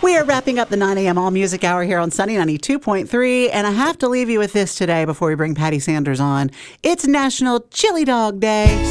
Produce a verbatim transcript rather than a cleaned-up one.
We are wrapping up the nine a.m. All Music Hour here on Sunny ninety-two point three, and I have to leave you with this today before we bring Patty Sanders on. It's National Chili Dog Day.